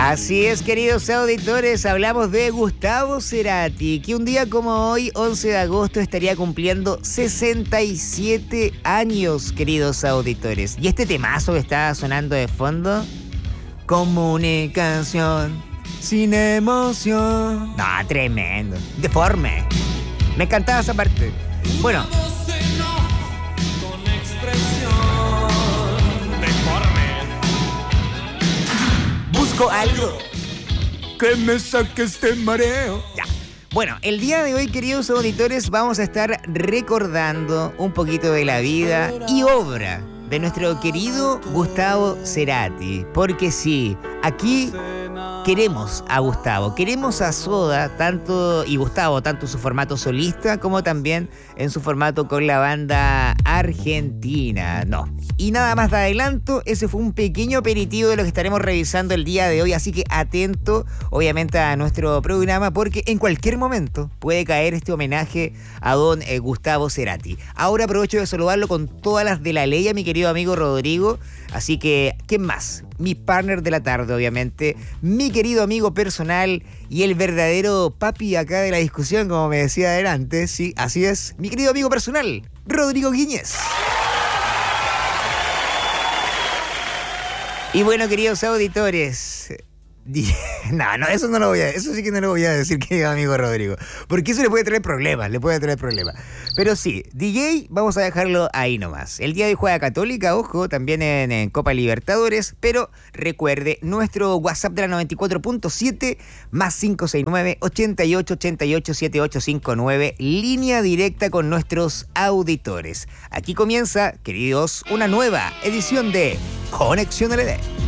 Así es, queridos auditores, hablamos de Gustavo Cerati, que un día como hoy, 11 de agosto, estaría cumpliendo 67 años, queridos auditores. Y este temazo que está sonando de fondo, comunicación sin emoción. No, tremendo, deforme. Me encantaba esa parte. Bueno. Busco algo que me saque este mareo. Ya. Bueno, el día de hoy, queridos auditores, vamos a estar recordando un poquito de la vida y obra de nuestro querido Gustavo Cerati. Porque sí, aquí queremos a Gustavo, queremos a Soda, tanto y Gustavo, tanto en su formato solista como también en su formato con la banda argentina. No. Y nada más de adelanto, ese fue un pequeño aperitivo de lo que estaremos revisando el día de hoy, así que atento, obviamente, a nuestro programa, porque en cualquier momento puede caer este homenaje a don Gustavo Cerati. Ahora aprovecho de saludarlo con todas las de la ley a mi querido amigo Rodrigo, así que, ¿quién más? Mi partner de la tarde, obviamente, mi querido amigo personal y el verdadero papi acá de la discusión, como me decía adelante, sí, así es, mi querido amigo personal, Rodrigo Guiñez. Y bueno, queridos auditores, no, eso no lo voy a decir, eso sí que no lo voy a decir, querido amigo Rodrigo, porque eso le puede traer problemas, Pero sí, DJ, vamos a dejarlo ahí nomás. El día de hoy juega Católica, ojo, también en Copa Libertadores, pero recuerde, nuestro WhatsApp de la 94.7, más 569-8888-7859, línea directa con nuestros auditores. Aquí comienza, queridos, una nueva edición de Conexión LD.